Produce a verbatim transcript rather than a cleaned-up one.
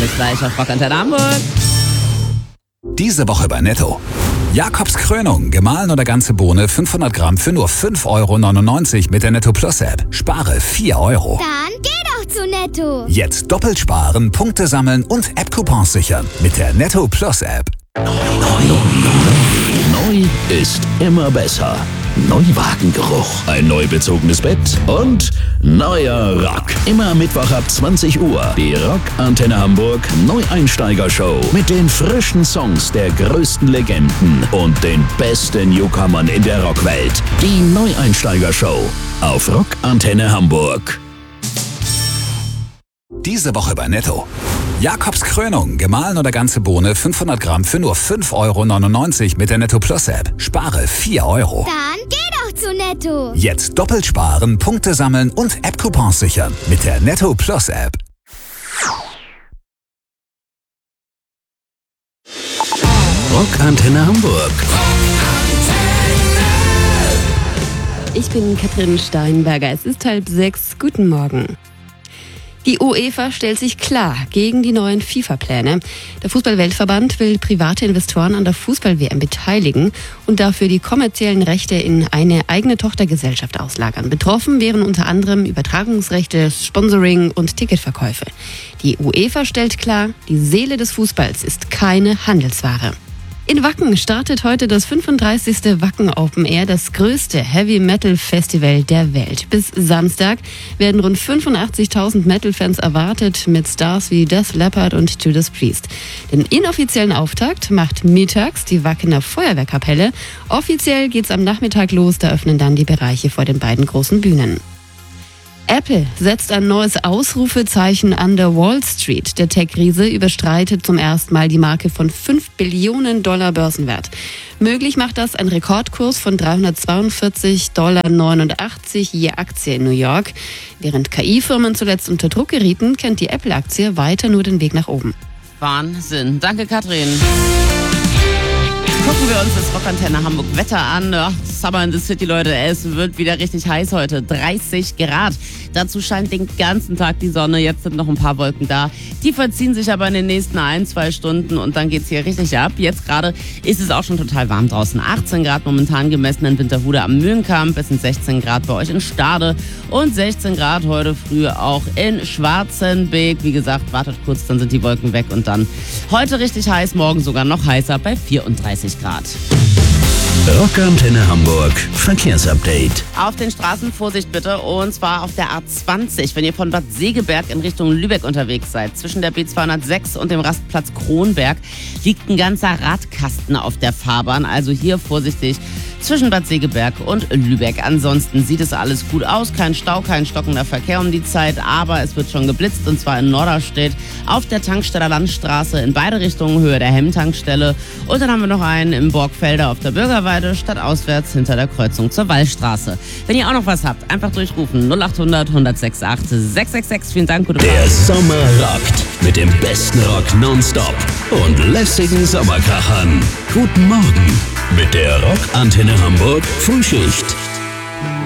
alles gleich auf Rockantenne Hamburg. Diese Woche bei Netto. Jakobs Krönung, gemahlen oder ganze Bohne fünfhundert Gramm für nur fünf Euro neunundneunzig mit der Netto Plus App. Spare vier Euro. Dann geh doch zu Netto. Jetzt doppelt sparen, Punkte sammeln und App-Coupons sichern mit der Netto Plus App. Neu ist immer besser. Neuwagengeruch, ein neu bezogenes Bett und neuer Rock. Immer am Mittwoch ab zwanzig Uhr. Die Rockantenne Hamburg Neueinsteiger-Show mit den frischen Songs der größten Legenden und den besten Newcomern in der Rockwelt. Die Neueinsteiger-Show auf Rockantenne Hamburg. Diese Woche bei Netto. Jakobs Krönung, gemahlen oder ganze Bohne fünfhundert Gramm für nur fünf Euro neunundneunzig mit der Netto Plus App. Spare vier Euro. Dann geh doch zu Netto. Jetzt doppelt sparen, Punkte sammeln und App-Coupons sichern mit der Netto Plus App. Rockantenne Hamburg. Ich bin Katrin Steinberger. Es ist halb sechs. Guten Morgen. Die UEFA stellt sich klar gegen die neuen FIFA-Pläne. Der Fußball-Weltverband will private Investoren an der Fußball-W M beteiligen und dafür die kommerziellen Rechte in eine eigene Tochtergesellschaft auslagern. Betroffen wären unter anderem Übertragungsrechte, Sponsoring und Ticketverkäufe. Die UEFA stellt klar, die Seele des Fußballs ist keine Handelsware. In Wacken startet heute das fünfunddreißigste Wacken Open Air, das größte Heavy-Metal-Festival der Welt. Bis Samstag werden rund fünfundachtzigtausend Metal-Fans erwartet mit Stars wie Def Leppard und Judas Priest. Den inoffiziellen Auftakt macht mittags die Wackener Feuerwehrkapelle. Offiziell geht's am Nachmittag los, da öffnen dann die Bereiche vor den beiden großen Bühnen. Apple setzt ein neues Ausrufezeichen an der Wall Street. Der Tech-Riese überstreitet zum ersten Mal die Marke von fünf Billionen Dollar Börsenwert. Möglich macht das ein Rekordkurs von dreihundertzweiundvierzig Komma neunundachtzig Dollar je Aktie in New York. Während K I-Firmen zuletzt unter Druck gerieten, kennt die Apple-Aktie weiter nur den Weg nach oben. Wahnsinn. Danke, Katrin. Gucken wir uns das Rockantenne Hamburg Wetter an. Ja, Summer in the City, Leute. Es wird wieder richtig heiß heute. dreißig Grad. Dazu scheint den ganzen Tag die Sonne. Jetzt sind noch ein paar Wolken da. Die verziehen sich aber in den nächsten ein, zwei Stunden und dann geht's hier richtig ab. Jetzt gerade ist es auch schon total warm draußen. achtzehn Grad momentan gemessen in Winterhude am Mühlenkamp. Es sind sechzehn Grad bei euch in Stade und sechzehn Grad heute früh auch in Schwarzenbeek. Wie gesagt, wartet kurz, dann sind die Wolken weg und dann heute richtig heiß. Morgen sogar noch heißer bei vierunddreißig Grad. Rockantenne Hamburg Verkehrsupdate. Auf den Straßen Vorsicht bitte, und zwar auf der A zwanzig, wenn ihr von Bad Segeberg in Richtung Lübeck unterwegs seid. Zwischen der B zweihundertsechs und dem Rastplatz Kronberg liegt ein ganzer Radkasten auf der Fahrbahn, also hier vorsichtig zwischen Bad Segeberg und Lübeck. Ansonsten sieht es alles gut aus, kein Stau, kein stockender Verkehr um die Zeit, aber es wird schon geblitzt, und zwar in Norderstedt auf der Tanksteller Landstraße in beide Richtungen, Höhe der Hemm-Tankstelle, und dann haben wir noch einen im Borgfelder auf der Bürgerweide, stadtauswärts hinter der Kreuzung zur Wallstraße. Wenn ihr auch noch was habt, einfach durchrufen null achthundert, hundertsechsundachtzig, sechshundertsechsundsechzig. Vielen Dank, gute Fahrt. Der Sommer rockt mit dem besten Rock nonstop und lässigen Sommerkrachern. Guten Morgen mit der Rockantenne Hamburg Frühschicht.